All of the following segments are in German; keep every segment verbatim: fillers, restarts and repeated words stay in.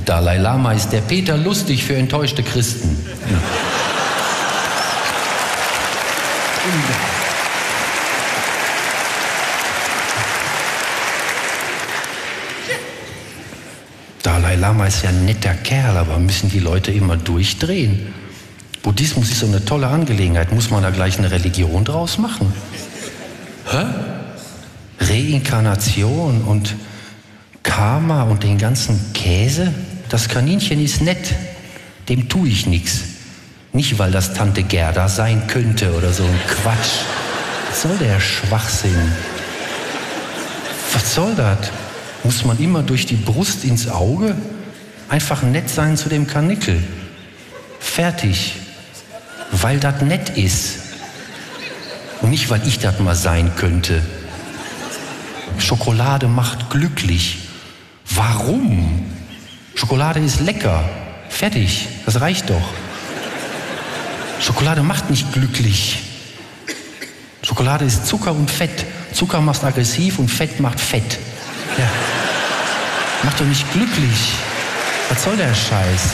Dalai Lama ist der Peter Lustig für enttäuschte Christen. Ja. Dalai Lama ist ja ein netter Kerl, aber müssen die Leute immer durchdrehen? Buddhismus ist so eine tolle Angelegenheit. Muss man da gleich eine Religion draus machen? Hä? Reinkarnation und Karma und den ganzen Käse? Das Kaninchen ist nett, dem tue ich nichts. Nicht, weil das Tante Gerda sein könnte oder so ein Quatsch. Was soll der Schwachsinn? Was soll das? Muss man immer durch die Brust ins Auge? Einfach nett sein zu dem Karnickel. Fertig. Weil das nett ist. Und nicht, weil ich das mal sein könnte. Schokolade macht glücklich. Warum? Schokolade ist lecker. Fertig. Das reicht doch. Schokolade macht nicht glücklich. Schokolade ist Zucker und Fett. Zucker macht aggressiv und Fett macht fett. Ja. Macht doch nicht glücklich. Was soll der Scheiß?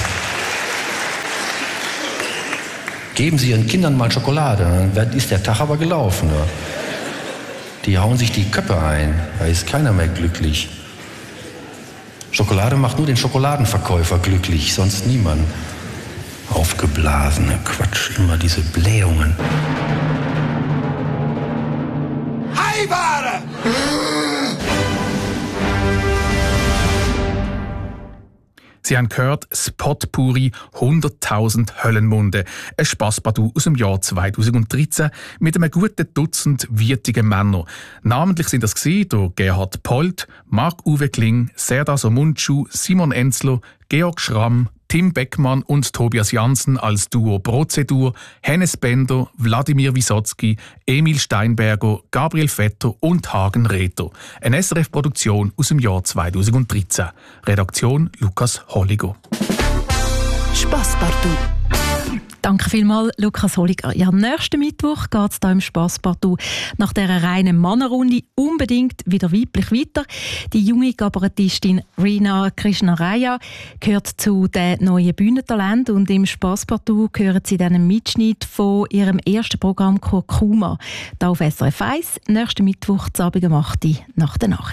Geben Sie Ihren Kindern mal Schokolade, dann ist der Tag aber gelaufen. Ja. Die hauen sich die Köpfe ein. Da ist keiner mehr glücklich. Schokolade macht nur den Schokoladenverkäufer glücklich, sonst niemand. Aufgeblasene Quatsch, immer diese Blähungen. Heiware! Sie haben gehört, Spot Puri, hunderttausend Höllenmunde. Ein Spasspartout aus dem Jahr zweitausenddreizehn mit einem guten Dutzend wütigen Männern. Namentlich sind das gewesen, Gerhard Polt, Marc-Uwe Kling, Serdar Somuncu, Simon Enzler, Georg Schramm, Tim Beckmann und Tobias Janssen als Duo Prozedur, Hennes Bender, Wladimir Wisotzki, Emil Steinberger, Gabriel Vetter und Hagen Rether. Eine S R F-Produktion aus dem Jahr zweitausenddreizehn. Redaktion Lukas Holliger. Spasspartout. Danke vielmals, Lukas Holliger. Ja, nächsten Mittwoch geht es hier im Spasspartout nach dieser reinen Männerrunde unbedingt wieder weiblich weiter. Die junge Kabarettistin Rina Krishnaraya gehört zu den neuen Bühnentalenten und im Spasspartout gehören sie dann einen Mitschnitt von ihrem ersten Programm Kurkuma. Hier auf S R F eins, nächsten Mittwoch, zu Abend um acht Uhr nach der Nacht.